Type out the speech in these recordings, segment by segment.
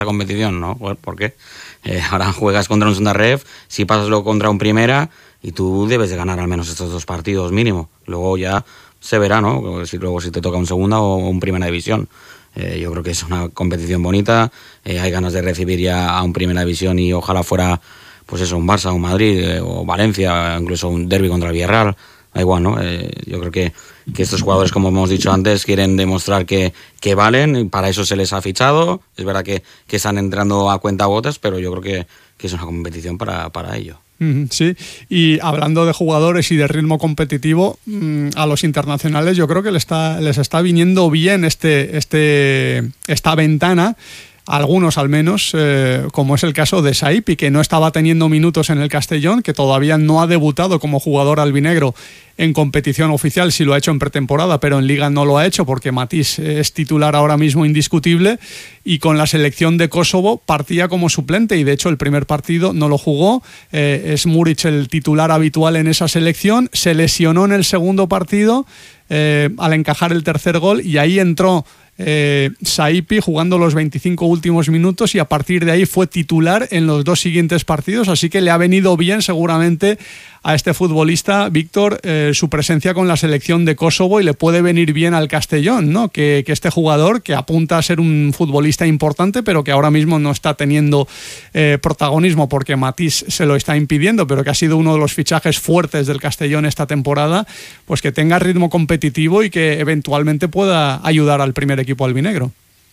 competición, ¿no? Porque ahora juegas contra un segunda ref, si pasas luego contra un primera, y tú debes de ganar al menos estos 2 partidos mínimo. Luego ya se verá, ¿no? Luego si te toca un segunda o un primera división. Yo creo que es una competición bonita, hay ganas de recibir ya a un primera división y ojalá fuera, pues eso, un Barça, un Madrid o Valencia, incluso un derbi contra el Villarreal. Da igual, ¿no? Yo creo que estos jugadores, como hemos dicho antes, quieren demostrar que valen, y para eso se les ha fichado. Es verdad que están entrando a cuentagotas, pero yo creo que es una competición para ello. Sí, y hablando de jugadores y de ritmo competitivo, a los internacionales yo creo que les está viniendo bien esta ventana. Algunos al menos, como es el caso de Saipi, que no estaba teniendo minutos en el Castellón, que todavía no ha debutado como jugador albinegro en competición oficial, sí lo ha hecho en pretemporada, pero en Liga no lo ha hecho porque Matís es titular ahora mismo indiscutible, y con la selección de Kosovo partía como suplente y de hecho el primer partido no lo jugó. Es Muric el titular habitual en esa selección, se lesionó en el segundo partido al encajar el tercer gol y ahí entró Saipi jugando los 25 últimos minutos y a partir de ahí fue titular en los 2 siguientes partidos, así que le ha venido bien seguramente a este futbolista, Víctor, su presencia con la selección de Kosovo, y le puede venir bien al Castellón, ¿no? Que este jugador, que apunta a ser un futbolista importante, pero que ahora mismo no está teniendo protagonismo porque Matís se lo está impidiendo, pero que ha sido uno de los fichajes fuertes del Castellón esta temporada, pues que tenga ritmo competitivo y que eventualmente pueda ayudar al primer equipo albinegro.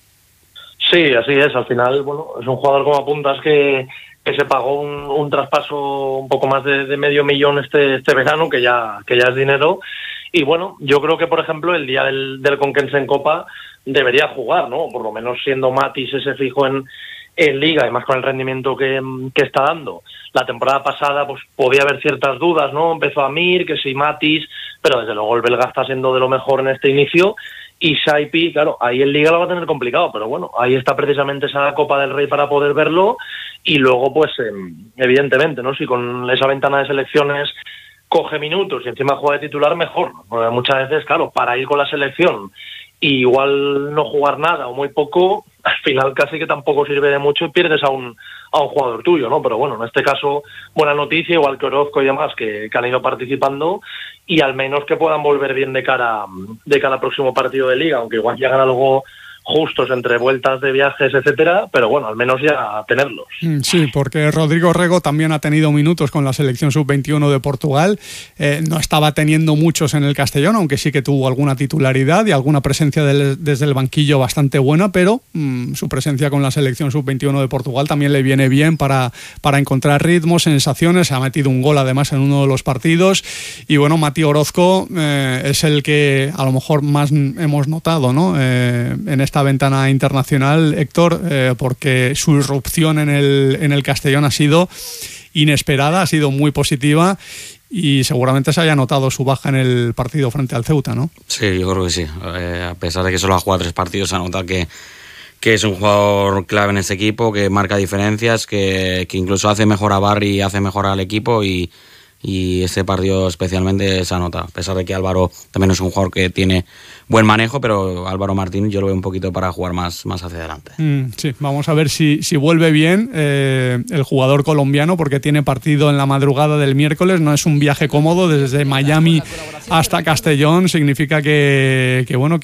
Sí, así es. Al final, bueno, es un jugador, como apuntas, que se pagó un traspaso un poco más de $500,000 este verano, que ya es dinero. Y bueno, yo creo que, por ejemplo, el día del Conquense en Copa debería jugar, ¿no? Por lo menos siendo Matis ese fijo en Liga, y más con el rendimiento que está dando. La temporada pasada pues podía haber ciertas dudas, ¿no? Empezó Amir, que sí Matis, pero desde luego el belga está siendo de lo mejor en este inicio. Y Saipi, claro, ahí en Liga lo va a tener complicado, pero bueno, ahí está precisamente esa Copa del Rey para poder verlo. Y luego, pues, evidentemente, ¿no? Si con esa ventana de selecciones coge minutos y encima juega de titular, mejor. Porque muchas veces, claro, para ir con la selección y igual no jugar nada o muy poco, al final casi que tampoco sirve de mucho y pierdes a un jugador tuyo, ¿no? Pero bueno, en este caso, buena noticia, igual que Orozco y demás, que han ido participando, y al menos que puedan volver bien de cara al próximo partido de Liga, aunque igual llegan algo justos entre vueltas de viajes, etcétera, pero bueno, al menos ya tenerlos. Sí, porque Rodrigo Rego también ha tenido minutos con la selección sub-21 de Portugal, no estaba teniendo muchos en el Castellón, aunque sí que tuvo alguna titularidad y alguna presencia desde el banquillo bastante buena, pero su presencia con la selección sub-21 de Portugal también le viene bien para encontrar ritmos, sensaciones. Ha metido un gol además en uno de los partidos, y bueno, Mati Orozco es el que a lo mejor más hemos notado, ¿no? En esta ventana internacional, Héctor, porque su irrupción en el Castellón ha sido inesperada, ha sido muy positiva, y seguramente se haya notado su baja en el partido frente al Ceuta, ¿no? Sí, yo creo que sí. A pesar de que solo ha jugado 3 partidos, se ha notado que es un jugador clave en ese equipo, que marca diferencias, que incluso hace mejor a Barry, hace mejor al equipo, y este partido especialmente se ha notado. A pesar de que Álvaro también es un jugador que tiene buen manejo, pero Álvaro Martín yo lo veo un poquito para jugar más hacia adelante. Sí, vamos a ver si vuelve bien el jugador colombiano, porque tiene partido en la madrugada del miércoles. No es un viaje cómodo desde Miami hasta Castellón. Significa que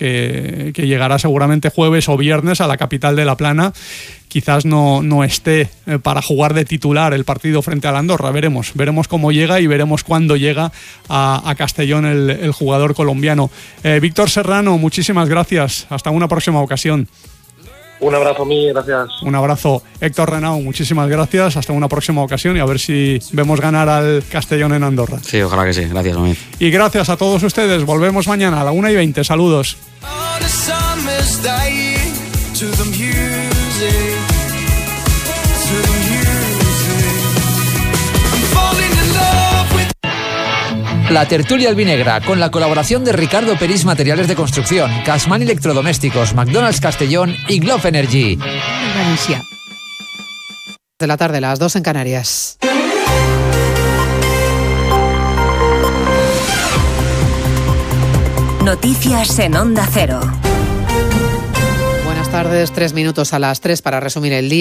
llegará seguramente jueves o viernes a la capital de La Plana. Quizás no esté para jugar de titular el partido frente al Andorra. Veremos cómo llega y veremos cuándo llega a Castellón el jugador colombiano. Víctor Serrano, muchísimas gracias. Hasta una próxima ocasión. Un abrazo a mí, gracias. Un abrazo. Héctor Renau, muchísimas gracias. Hasta una próxima ocasión y a ver si vemos ganar al Castellón en Andorra. Sí, ojalá que sí. Gracias, Omid. Y gracias a todos ustedes. Volvemos mañana a la 1:20. Saludos. La tertulia albinegra, con la colaboración de Ricardo Peris Materiales de Construcción, Casman Electrodomésticos, McDonald's Castellón y Glove Energy. Valencia. De la tarde, las 2 en Canarias. Noticias en Onda Cero. Buenas tardes, 3 minutos a las 3 para resumir el día.